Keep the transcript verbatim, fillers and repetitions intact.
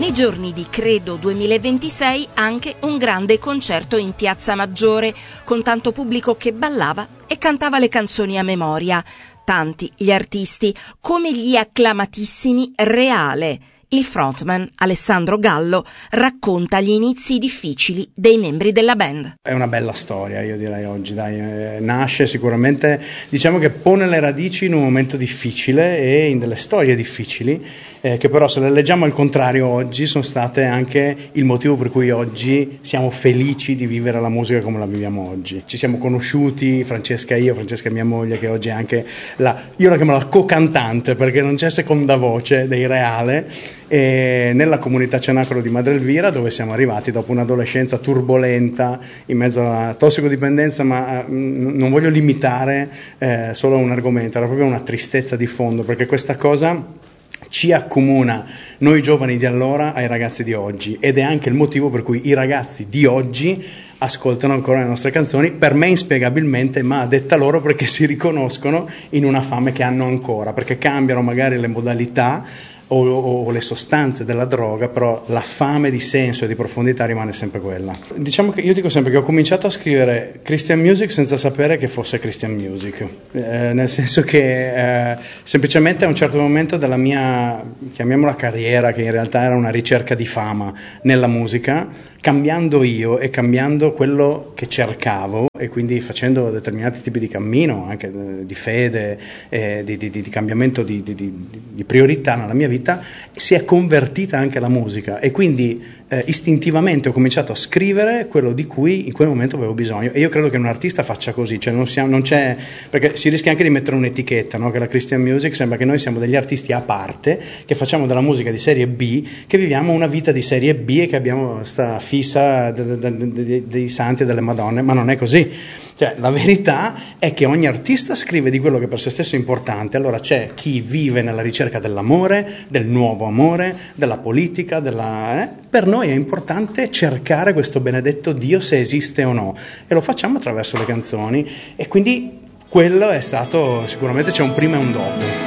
Nei giorni di Credo duemilaventisei anche un grande concerto in Piazza Maggiore, con tanto pubblico che ballava e cantava le canzoni a memoria. Tanti gli artisti, come gli acclamatissimi Reale. Il frontman Alessandro Gallo racconta gli inizi difficili dei membri della band. È una bella storia, io direi oggi, dai, eh, nasce sicuramente, diciamo che pone le radici in un momento difficile e in delle storie difficili, eh, che però se le leggiamo al contrario oggi sono state anche il motivo per cui oggi siamo felici di vivere la musica come la viviamo oggi. Ci siamo conosciuti, Francesca e io, Francesca è mia moglie, che oggi è anche la, io la chiamo la co-cantante perché non c'è seconda voce dei Reale, e nella comunità Cenacolo di Madre Elvira, dove siamo arrivati dopo un'adolescenza turbolenta in mezzo alla tossicodipendenza, ma mh, non voglio limitare eh, solo a un argomento, era proprio una tristezza di fondo, perché questa cosa ci accomuna, noi giovani di allora, ai ragazzi di oggi, ed è anche il motivo per cui i ragazzi di oggi ascoltano ancora le nostre canzoni, per me inspiegabilmente, ma a detta loro perché si riconoscono in una fame che hanno ancora, perché cambiano magari le modalità O, o le sostanze della droga, però la fame di senso e di profondità rimane sempre quella. Diciamo che io dico sempre che ho cominciato a scrivere Christian music senza sapere che fosse Christian music, eh, nel senso che eh, semplicemente a un certo momento della mia, chiamiamola carriera, che in realtà era una ricerca di fama nella musica, cambiando io e cambiando quello che cercavo, e quindi facendo determinati tipi di cammino, anche di fede, eh, di, di, di cambiamento di, di, di, di priorità nella mia vita, si è convertita anche la musica, e quindi eh, istintivamente ho cominciato a scrivere quello di cui in quel momento avevo bisogno. E io credo che un artista faccia così, cioè non, siamo, non c'è, perché si rischia anche di mettere un'etichetta, no? Che la Christian music sembra che noi siamo degli artisti a parte, che facciamo della musica di serie B, che viviamo una vita di serie B e che abbiamo sta fissa de, de, de, de, dei santi e delle madonne, ma non è così. Cioè, la verità è che ogni artista scrive di quello che per se stesso è importante. Allora c'è chi vive nella ricerca dell'amore, del nuovo amore, della politica, della, eh? Per noi è importante cercare questo benedetto Dio, se esiste o no, e lo facciamo attraverso le canzoni, e quindi quello è stato, sicuramente c'è un prima e un dopo.